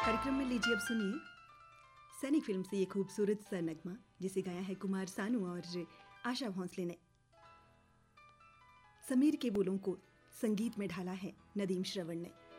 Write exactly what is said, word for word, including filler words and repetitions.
कार्यक्रम में लीजिए अब सुनिए सैनिक फिल्म से ये खूबसूरत सा नगमा जिसे गाया है कुमार सानू और आशा भोंसले ने। समीर के बोलों को संगीत में ढाला है नदीम श्रवण ने।